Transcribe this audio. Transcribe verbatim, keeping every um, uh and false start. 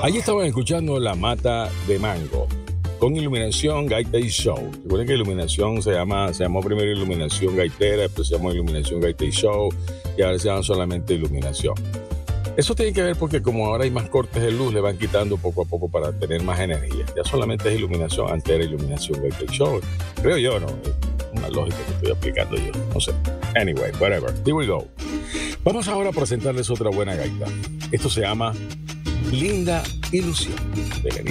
Allí estaban escuchando La Mata de Mango con Iluminación Gaita y Show. Recuerden que Iluminación se llama, se llamó primero Iluminación Gaitera, después se llamó Iluminación Gaita y Show y ahora se llama solamente Iluminación. Eso tiene que ver porque como ahora hay más cortes de luz, le van quitando poco a poco para tener más energía. Ya solamente es Iluminación, antes era Iluminación Gaita y Show. Creo yo, ¿no? Es una lógica que estoy aplicando yo, no sé. Anyway, whatever, here we go. Vamos ahora a presentarles otra buena gaita. Esto se llama Linda Ilusión de Lenín.